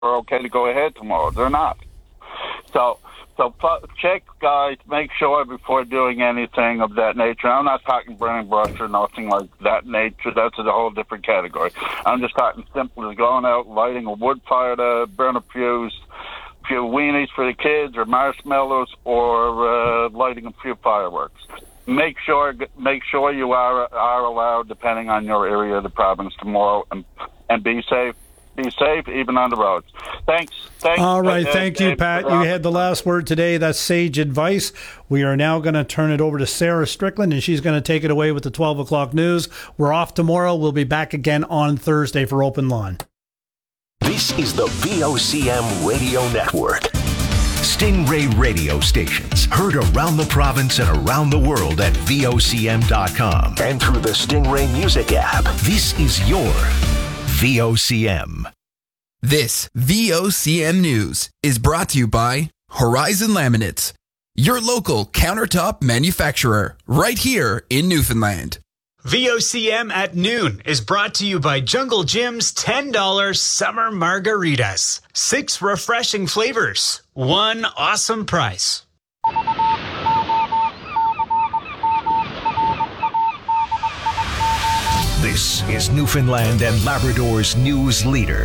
okay to go ahead tomorrow. They're not. So check, guys. Make sure before doing anything of that nature. I'm not talking burning brush or nothing like that nature. That's a whole different category. I'm just talking simply going out, lighting a wood fire to burn a few weenies for the kids, or marshmallows, or lighting a few fireworks. Make sure you are allowed, depending on your area of the province, tomorrow, and be safe. Be safe, even on the roads. Thanks. All right, thank you, Pat. You had the last word today. That's sage advice. We are now going to turn it over to Sarah Strickland, and she's going to take it away with the 12 o'clock news. We're off tomorrow. We'll be back again on Thursday for Open Lawn. This is the VOCM Radio Network. Stingray radio stations heard around the province and around the world at VOCM.com and through the Stingray Music app. This is your VOCM. This VOCM News is brought to you by Horizon Laminates, your local countertop manufacturer, right here in Newfoundland. VOCM at noon is brought to you by Jungle Jim's $10 summer margaritas. 6 refreshing flavors, 1 awesome price. This is Newfoundland and Labrador's news leader.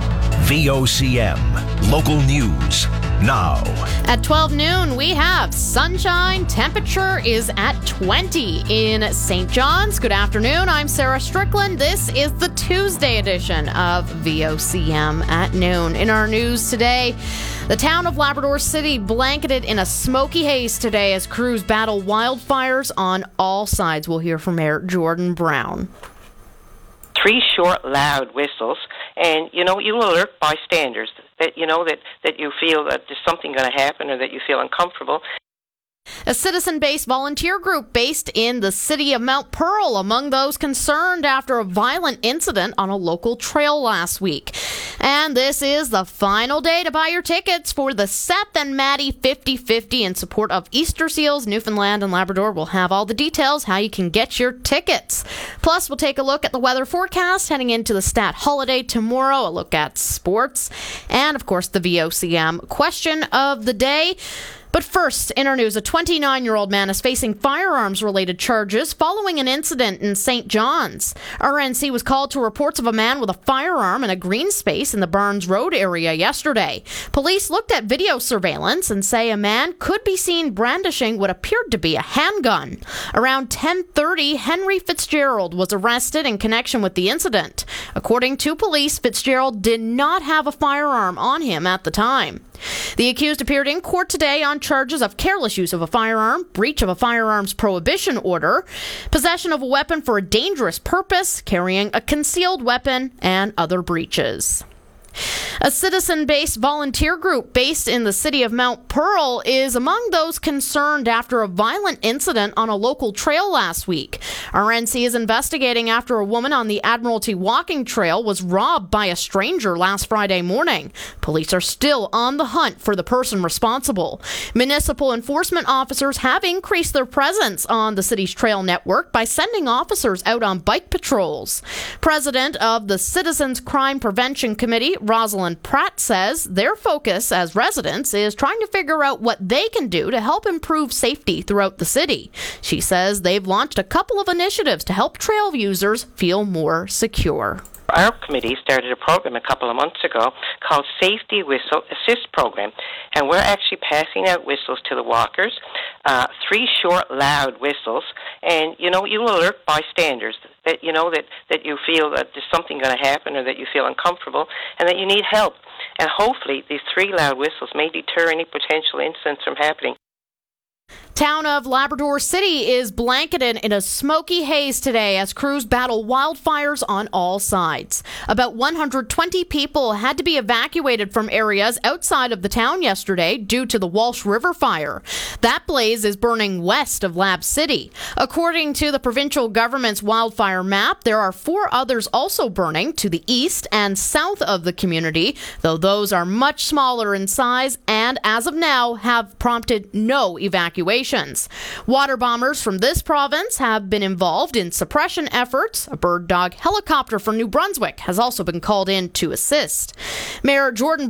VOCM, local news, now. At 12 noon, we have sunshine. Temperature is at 20 in St. John's. Good afternoon. I'm Sarah Strickland. This is the Tuesday edition of VOCM at noon. In our news today, the town of Labrador City blanketed in a smoky haze today as crews battle wildfires on all sides. We'll hear from Mayor Jordan Brown. 3 short, loud whistles, and, you'll alert bystanders that you feel that there's something going to happen or that you feel uncomfortable. A citizen-based volunteer group based in the city of Mount Pearl among those concerned after a violent incident on a local trail last week. And this is the final day to buy your tickets for the Seth and Maddie 50-50 in support of Easter Seals. Newfoundland and Labrador will have all the details how you can get your tickets. Plus, we'll take a look at the weather forecast heading into the stat holiday tomorrow, a look at sports, and, of course, the VOCM question of the day. But first, in our news, a 29-year-old man is facing firearms-related charges following an incident in St. John's. RNC was called to reports of a man with a firearm in a green space in the Barnes Road area yesterday. Police looked at video surveillance and say a man could be seen brandishing what appeared to be a handgun. Around 10:30, Henry Fitzgerald was arrested in connection with the incident. According to police, Fitzgerald did not have a firearm on him at the time. The accused appeared in court today on charges of careless use of a firearm, breach of a firearms prohibition order, possession of a weapon for a dangerous purpose, carrying a concealed weapon, and other breaches. A citizen-based volunteer group based in the city of Mount Pearl is among those concerned after a violent incident on a local trail last week. RNC is investigating after a woman on the Admiralty Walking Trail was robbed by a stranger last Friday morning. Police are still on the hunt for the person responsible. Municipal enforcement officers have increased their presence on the city's trail network by sending officers out on bike patrols. President of the Citizens Crime Prevention Committee, Rosalind Pratt, says their focus as residents is trying to figure out what they can do to help improve safety throughout the city. She says they've launched a couple of initiatives to help trail users feel more secure. Our committee started a program a couple of months ago called Safety Whistle Assist Program, and we're actually passing out whistles to the walkers, 3 short, loud whistles, and, you'll alert bystanders that you feel that there's something going to happen or that you feel uncomfortable and that you need help. And hopefully these 3 loud whistles may deter any potential incidents from happening. Town of Labrador City is blanketed in a smoky haze today as crews battle wildfires on all sides. About 120 people had to be evacuated from areas outside of the town yesterday due to the Walsh River fire. That blaze is burning west of Lab City. According to the provincial government's wildfire map, there are 4 others also burning to the east and south of the community, though those are much smaller in size and, as of now, have prompted no evacuation. operations. Water bombers from this province have been involved in suppression efforts. A bird dog helicopter from New Brunswick has also been called in to assist. Mayor Jordan